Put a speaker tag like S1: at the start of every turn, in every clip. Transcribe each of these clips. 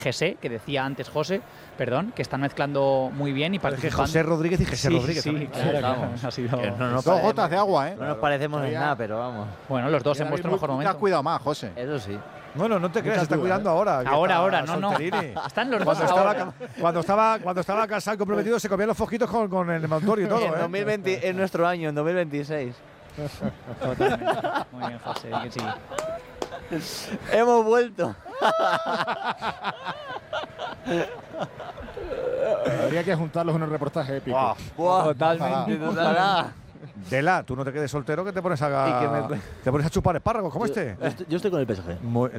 S1: José, que decía antes José, perdón, que están mezclando muy bien y participando.
S2: José Rodríguez y José Rodríguez.
S1: Sí, claro, ha sido...
S3: Dos gotas de agua, ¿eh?
S4: No nos parecemos en nada, pero vamos.
S1: Bueno, los dos en vuestro mejor
S3: Te has
S1: momento.
S3: cuidado más, José.
S4: Eso sí.
S2: Bueno, no te creas, se está cuidando ahora.
S1: Ahora, no. Están los dos ahora.
S2: Cuando estaba casado y comprometido, se comían los foquitos con el montorio y todo.
S4: En 2020, en nuestro año, en 2026.
S1: Totalmente. Muy bien, José, que sí.
S4: Hemos vuelto.
S5: Habría que juntarlos en un reportaje épico.
S4: Buah,
S1: Totalmente.
S4: ojalá.
S2: Dela, tú no te quedes soltero que te pones te pones a chupar espárragos como este.
S4: Yo estoy con el PSG.
S2: Sí,
S4: con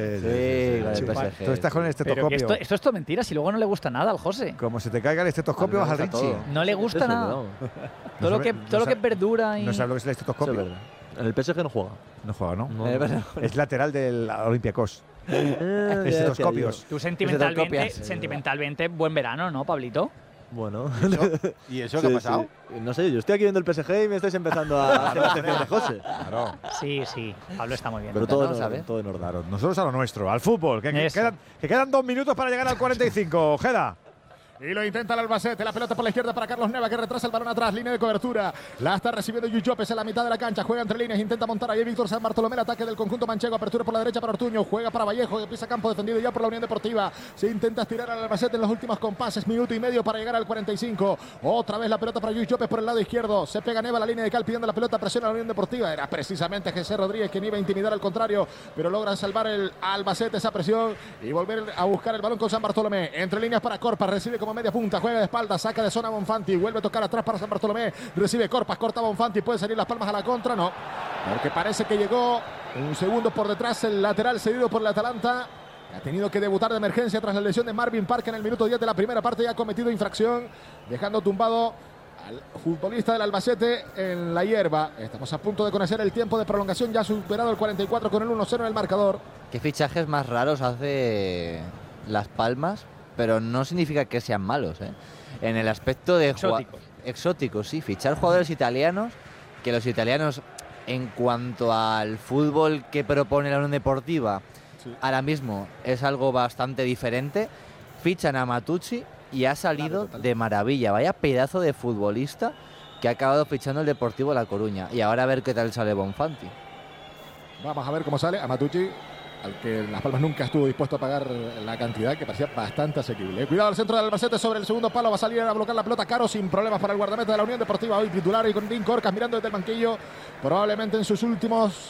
S4: el PSG.
S2: Tú estás con el
S1: Pero que
S2: estetoscopio.
S1: esto es todo mentira, si luego no le gusta nada al José.
S2: Como se te caiga el estetoscopio, vas al Richie.
S1: No le gusta nada. Todo lo que es verdura y...
S2: No sabes lo que es el
S4: Eso es
S2: estetoscopio.
S4: verdad. En el PSG no juega.
S2: No juega, ¿no?
S4: No.
S2: Es lateral del Olympiacos. Estetoscopios.
S1: Tú sentimentalmente, buen verano, ¿no, Pablito?
S4: Bueno.
S3: ¿Y eso qué ha pasado?
S4: Sí. No sé, yo estoy aquí viendo el PSG y me estáis empezando a hacer la atención de José.
S2: Claro.
S1: Sí, Pablo está muy bien.
S4: Pero todo,
S1: ¿sabes?
S4: todo en orden.
S2: Claro, nosotros a lo nuestro, al fútbol. Que
S1: Eso.
S2: quedan 2 minutos para llegar al 45. Ojeda.
S5: Y lo intenta el Albacete, la pelota por la izquierda para Carlos Neva, que retrasa el balón atrás, línea de cobertura. La está recibiendo Lluís López en la mitad de la cancha, juega entre líneas, intenta montar ahí Víctor San Bartolomé, el ataque del conjunto manchego, apertura por la derecha para Ortuño, juega para Vallejo, que pisa campo defendido ya por la Unión Deportiva. Se intenta estirar al Albacete en los últimos compases, minuto y medio para llegar al 45. Otra vez la pelota para Lluís López por el lado izquierdo, se pega Neva a la línea de cal pidiendo la pelota, presiona a la Unión Deportiva. Era precisamente José Rodríguez quien iba a intimidar al contrario, pero logra salvar el Albacete esa presión y volver a buscar el balón con San Bartolomé. Entre líneas para Corpas, recibe como media punta, juega de espalda, saca de zona Bonfanti, vuelve a tocar atrás para San Bartolomé, recibe Corpas, corta Bonfanti, puede salir Las Palmas a la contra, no, porque parece que llegó un segundo por detrás el lateral cedido por el Atalanta, ha tenido que debutar de emergencia tras la lesión de Marvin Park en el minuto 10 de la primera parte y ha cometido infracción, dejando tumbado al futbolista del Albacete en la hierba. Estamos a punto de conocer el tiempo de prolongación, ya ha superado el 44 con el 1-0 en el marcador.
S4: ¿Qué fichajes más raros hace Las Palmas? Pero no significa que sean malos, ¿eh? En el aspecto de exóticos, sí, fichar jugadores italianos, que los italianos en cuanto al fútbol que propone la Unión Deportiva, sí, ahora mismo es algo bastante diferente. Fichan a Matucci y ha salido de maravilla, vaya pedazo de futbolista que ha acabado fichando el Deportivo La Coruña, y ahora a ver qué tal sale Bonfanti.
S5: Vamos a ver cómo sale a Matucci, al que Las Palmas nunca estuvo dispuesto a pagar la cantidad, que parecía bastante asequible. Cuidado al centro del Albacete sobre el segundo palo, va a salir a bloquear la pelota Caro sin problemas para el guardameta de la Unión Deportiva, hoy titular, y con Dean Corcas mirando desde el banquillo, probablemente en sus últimos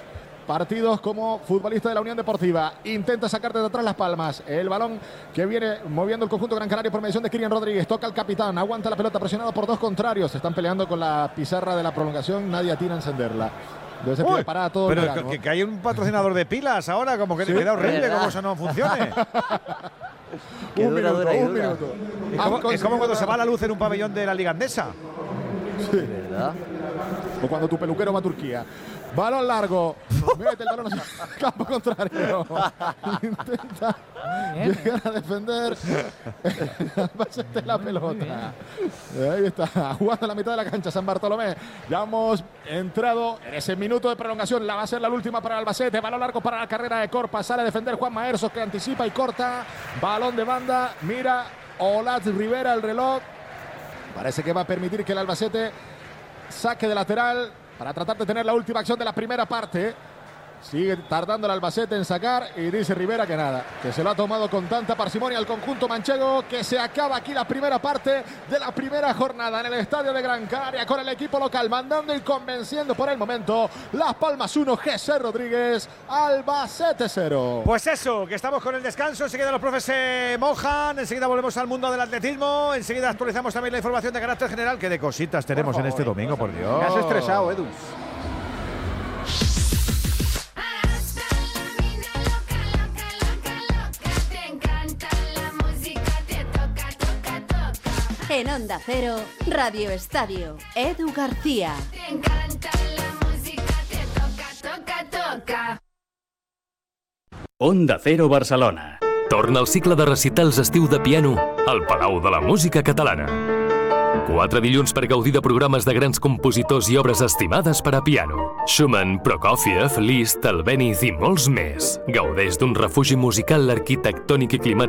S5: partidos como futbolista de la Unión Deportiva. Intenta sacar desde atrás Las Palmas, el balón que viene moviendo el conjunto Gran Canaria por mediación de Kirian Rodríguez, toca al capitán, aguanta la pelota presionado por dos contrarios, se están peleando con la pizarra de la prolongación, nadie atina a encenderla. Entonces se para todo.
S2: Pero que hay un patrocinador de pilas ahora, como que queda horrible, como eso no funcione.
S5: Un minuto.
S2: Es como cuando se va la luz en un pabellón de la Liga Andesa.
S5: Sí. ¿Verdad? O cuando tu peluquero va a Turquía. Balón largo. Mete el balón hacia el campo contrario. Intenta llegar a defender. Albacete la pelota. Ahí está. Jugando a la mitad de la cancha San Bartolomé. Ya hemos entrado en ese minuto de prolongación. La va a ser la última para Albacete. Balón largo para la carrera de Corpa. Sale a defender Juan Maersos, que anticipa y corta. Balón de banda. Mira Olat Rivera el reloj. Parece que va a permitir que el Albacete saque de lateral para tratar de tener la última acción de la primera parte. Sigue tardando el Albacete en sacar y dice Rivera que nada, que se lo ha tomado con tanta parsimonia el conjunto manchego, que se acaba aquí la primera parte de la primera jornada en el estadio de Gran Canaria con el equipo local mandando y convenciendo por el momento. Las Palmas 1, José Rodríguez, Albacete 0.
S2: Pues eso, que estamos con el descanso, enseguida los profes se mojan, enseguida volvemos al mundo del atletismo, enseguida actualizamos también la información de carácter general, que de cositas tenemos en este domingo, por Dios.
S3: Me has estresado, Edu.
S6: En Onda Cero, Radio Estadio, Edu García.
S7: Te encanta la música, te toca.
S8: Onda Cero Barcelona. Torna al cicle de recitals estiu de piano al Palau de la Música Catalana. 4 dilluns per gaudir de programes de grans compositors i obres estimades per a piano. Schumann, Prokofiev, Liszt, Albéniz i molts més. Gaudeix d'un refugi musical arquitectònic i climàtic